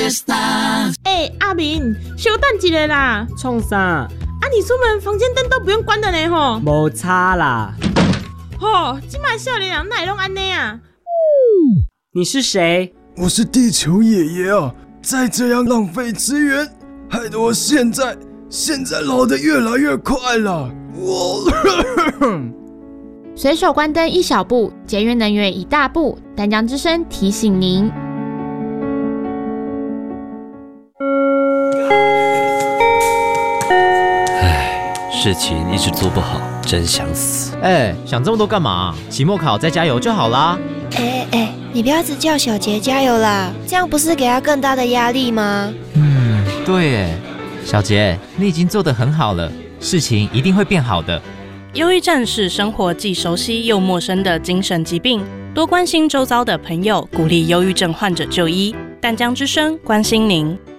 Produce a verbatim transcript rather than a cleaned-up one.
哎、欸，阿明，稍等一下啦。 创啥？ 啊，你出门房间灯都不用关的呢吼。 没差啦。 吼，今摆少年人哪会拢安尼啊？ 你是谁？ 我是地球爷爷啊！再这样浪费资源，害得我现在现在老得越来越快了。我随手关灯一小步，节约能源一大步。淡江之声提醒您。 唉，事情一直做不好，真想死。 哎，想这么多干嘛？期末考再加油就好啦。 哎哎，你不要一直叫小杰加油啦，这样不是给他更大的压力吗？ 嗯，对耶，小杰，你已经做得很好了，事情一定会变好的。 忧郁症是生活既熟悉又陌生的精神疾病，多关心周遭的朋友，鼓励忧郁症患者就医。淡江之声关心您。